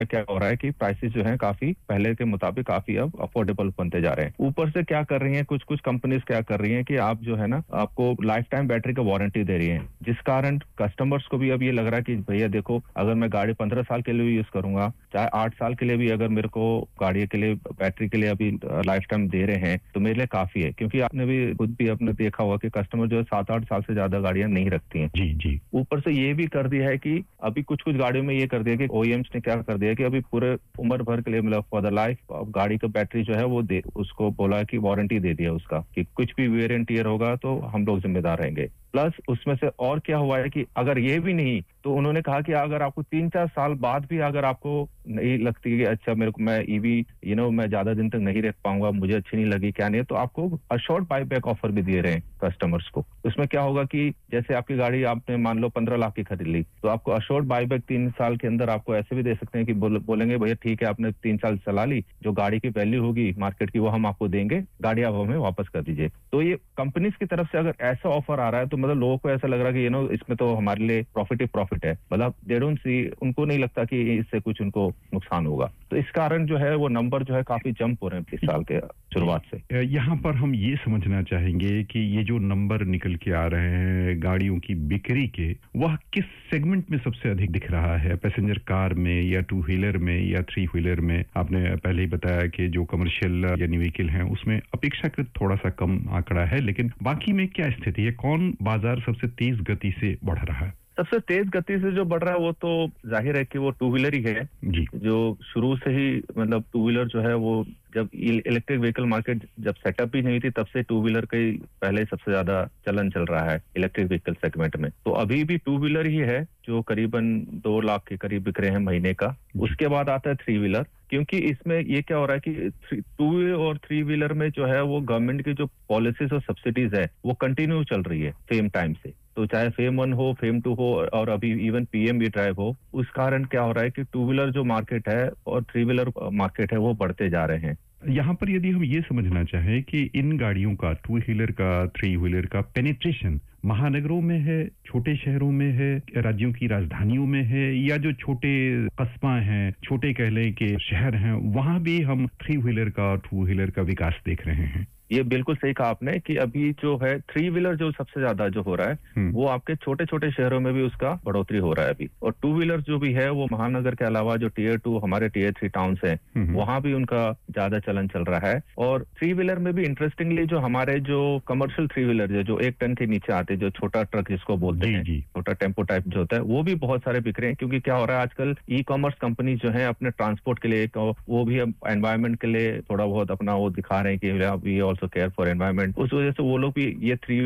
क्या हो रहा है कि प्राइसेस जो हैं काफी पहले के मुताबिक काफी अब अफोर्डेबल बनते जा रहे हैं। ऊपर से क्या कर रही हैं, कुछ कुछ कंपनीज क्या कर रही हैं कि आप जो है ना आपको लाइफ टाइम बैटरी का वारंटी दे रही हैं, जिस कारण कस्टमर्स को भी अब ये लग रहा है कि भैया देखो, अगर मैं गाड़ी 15 साल के लिए भी यूज करूंगा, चाहे 8 साल के लिए भी अगर मेरे को गाड़ी के लिए बैटरी के लिए अभी लाइफ टाइम दे रहे हैं तो मेरे लिए काफी है। क्योंकि आपने भी खुद भी अपने देखा होगा कि कस्टमर जो है 7-8 साल से ज्यादा गाड़ियां नहीं रखती हैं। जी जी। ऊपर से ये भी कर दिया है कि अभी कुछ कुछ गाड़ियों में ये कर दिया कि ओईएम्स ने क्या कर दिया कि अभी पूरे उम्र भर के लिए मतलब फॉर द लाइफ गाड़ी का बैटरी जो है वो उसको बोला कि वारंटी दे दिया उसका, कि कुछ भी वेयर एंड टियर होगा तो हम लोग जिम्मेदार रहेंगे। प्लस उसमें से और क्या हुआ है कि अगर ये भी नहीं तो उन्होंने कहा कि अगर आपको 3-4 साल बाद भी अगर आपको नहीं लगती कि अच्छा मेरे को मैं ईवी मैं ज्यादा दिन तक नहीं रख पाऊंगा, मुझे अच्छी नहीं लगी क्या नहीं, तो आपको अशोर्ड बाईबैक ऑफर भी दे रहे हैं कस्टमर्स को। उसमें क्या होगा कि जैसे आपकी गाड़ी आपने मान लो 15 लाख की खरीद ली तो आपको अशोर्ड बाईबैक 3 साल के अंदर आपको ऐसे भी दे सकते हैं कि बोलेंगे भैया ठीक है आपने 3 साल चला ली, जो गाड़ी की वैल्यू होगी मार्केट की वो हम आपको देंगे, गाड़ी आप हमें वापस कर दीजिए। तो ये कंपनीज की तरफ से अगर ऐसा ऑफर आ रहा है तो मतलब लोगों को ऐसा लग रहा है कि इसमें तो हमारे लिए प्रॉफिट ही प्रॉफिट है, मतलब दे डोंट सी, उनको नहीं लगता कि इससे कुछ उनको नुकसान होगा। तो इस कारण जो है वो नंबर जो है काफी जंप हो रहे हैं इस साल के शुरुआत से। यहाँ पर हम ये समझना चाहेंगे कि ये जो नंबर निकल के आ रहे हैं गाड़ियों की बिक्री के, वह किस सेगमेंट में सबसे अधिक दिख रहा है? पैसेंजर कार में या 2 व्हीलर में या 3 व्हीलर में? आपने पहले ही बताया कि जो कमर्शियल यानी व्हीकल हैं उसमें अपेक्षाकृत थोड़ा सा कम आंकड़ा है, लेकिन बाकी में क्या स्थिति है? कौन बाजार सबसे तेज गति से बढ़ रहा है? सबसे तेज गति से जो बढ़ रहा है वो तो जाहिर है कि वो 2 व्हीलर ही है जी। जो शुरू से ही मतलब 2 व्हीलर जो है वो जब इलेक्ट्रिक व्हीकल मार्केट जब सेटअप भी नहीं थी तब से 2 व्हीलर का ही पहले सबसे ज्यादा चलन चल रहा है इलेक्ट्रिक व्हीकल सेगमेंट में। तो अभी भी 2 व्हीलर ही है जो करीबन 2 लाख के करीब बिक रहे हैं महीने का। उसके बाद आता है 3 व्हीलर, क्योंकि इसमें ये क्या हो रहा है कि 2 और 3 व्हीलर में जो है वो गवर्नमेंट की जो पॉलिसीज और सब्सिडीज है वो कंटिन्यू चल रही है सेम टाइम से। तो चाहे फेम 1 हो, फेम 2 हो और अभी इवन पीएमवी ड्राइव हो, उस कारण क्या हो रहा है कि 2 व्हीलर जो मार्केट है और 3 व्हीलर मार्केट है वो बढ़ते जा रहे हैं। यहाँ पर यदि हम ये समझना चाहें कि इन गाड़ियों का 2 व्हीलर का 3 व्हीलर का पेनिट्रेशन महानगरों में है, छोटे शहरों में है, राज्यों की राजधानियों में है, या जो छोटे कस्बा हैं, छोटे कह लें कि शहर हैं, वहां भी हम 3 व्हीलर का 2 व्हीलर का विकास देख रहे हैं? ये बिल्कुल सही कहा आपने कि अभी जो है 3 व्हीलर जो सबसे ज्यादा जो हो रहा है वो आपके छोटे छोटे शहरों में भी उसका बढ़ोतरी हो रहा है अभी। और 2 व्हीलर जो भी है वो महानगर के अलावा जो टियर 2 हमारे टियर 3 टाउन्स हैं वहां भी उनका ज्यादा चलन चल रहा है। और 3 व्हीलर में भी इंटरेस्टिंगली जो हमारे जो कमर्शियल 3 व्हीलर जो 1 टन के नीचे आते हैं, जो छोटा ट्रक जिसको बोलते हैं, छोटा टेम्पो टाइप जो होता है, वो भी बहुत सारे बिक रहे हैं। क्योंकि क्या हो रहा है आजकल ई कॉमर्स कंपनी जो है अपने ट्रांसपोर्ट के लिए वो भी एनवायरमेंट के लिए थोड़ा बहुत अपना वो दिखा रहे हैं कि we also care for environment. उस वजह से वो लोग भी ये 3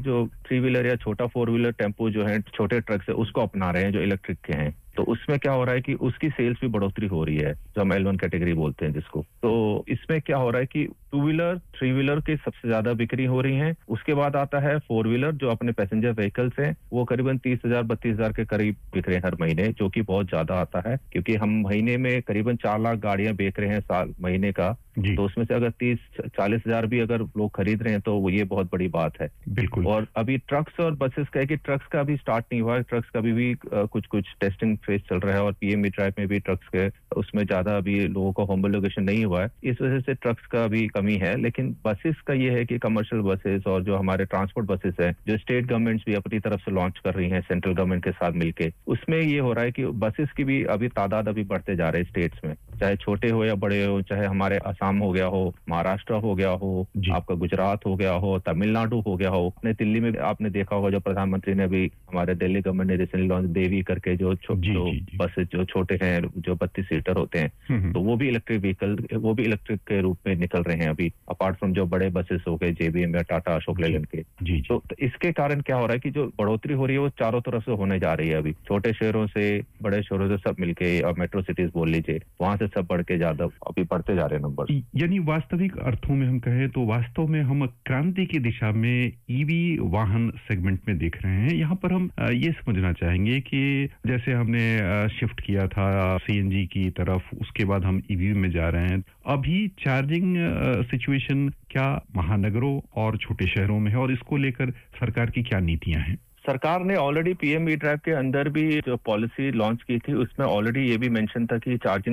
व्हीलर या छोटा 4 व्हीलर टेम्पो जो है छोटे ट्रक से उसको अपना रहे हैं जो इलेक्ट्रिक के हैं। तो उसमें क्या हो रहा है कि उसकी सेल्स भी बढ़ोतरी हो रही है, जो हम L1 कैटेगरी बोलते हैं जिसको। तो इसमें क्या हो रहा है कि 2 व्हीलर 3 व्हीलर की सबसे ज्यादा बिक्री हो रही है। उसके बाद आता है 4 व्हीलर जो अपने पैसेंजर व्हीकल्स हैं, वो करीबन 30,000-32,000 के करीब बिक रहे हैं हर महीने, जो कि बहुत ज्यादा आता है। क्योंकि हम महीने में करीबन 4 लाख गाड़ियां बेच रहे हैं साल महीने का, तो उसमें से अगर 30-40 हजार भी अगर लोग खरीद रहे हैं तो ये बहुत बड़ी बात है। बिल्कुल। और अभी ट्रक्स और बसेस का है कि ट्रक्स का अभी स्टार्ट नहीं हुआ है, ट्रक्स का भी कुछ टेस्टिंग फेज चल रहा है और पीएमवी ड्राइव में भी ट्रक्स के उसमें ज्यादा अभी लोगों का होमोलोगेशन नहीं हुआ है, इस वजह से ट्रक्स का भी कमी है। लेकिन बसेस का ये है कि कमर्शियल बसेस और जो हमारे ट्रांसपोर्ट बसेस है जो स्टेट गवर्नमेंट्स भी अपनी तरफ से लॉन्च कर रही हैं सेंट्रल गवर्नमेंट के साथ मिलके, उसमें ये हो रहा है कि बसेस की भी अभी तादाद अभी बढ़ते जा रहे हैं स्टेट्स में, चाहे छोटे हो या बड़े हो, चाहे हमारे असम हो गया हो, महाराष्ट्र हो गया हो, आपका गुजरात हो गया हो, तमिलनाडु हो गया हो। दिल्ली में आपने देखा होगा जो प्रधानमंत्री ने भी हमारे दिल्ली गवर्नमेंट ने रिसेंटली लॉन्च देवी करके जो बसेस जो छोटे हैं जो 32 सीटर होते हैं, तो वो भी इलेक्ट्रिक व्हीकल, वो भी इलेक्ट्रिक के रूप में निकल रहे हैं अभी, अपार्ट फ्रॉम जो बड़े बसेस हो गए जेबीएम या टाटा अशोक लेलैंड के। तो इसके कारण क्या हो रहा है कि जो बढ़ोतरी हो रही है वो चारों तरफ से होने जा रही है अभी, छोटे शहरों से बड़े शहरों से सब मिलके, और मेट्रो सिटीज बोल लीजिए, वहां से सब बढ़ के ज्यादा अभी बढ़ते जा रहे हैं नंबर। यानी वास्तविक अर्थों में हम कहें तो वास्तव में हम क्रांति की दिशा में ईवी वाहन सेगमेंट में देख रहे हैं। यहाँ पर हम ये समझना चाहेंगे कि जैसे हमने शिफ्ट किया था सीएनजी की तरफ, उसके बाद हम ईवी में जा रहे हैं, अभी चार्जिंग सिचुएशन क्या महानगरों और छोटे शहरों में है और इसको लेकर सरकार की क्या नीतियां हैं? सरकार ने ऑलरेडी पीएमवी ड्राइव के अंदर भी जो पॉलिसी लॉन्च की थी उसमें ऑलरेडी ये भी मेंशन था कि चार्जिंग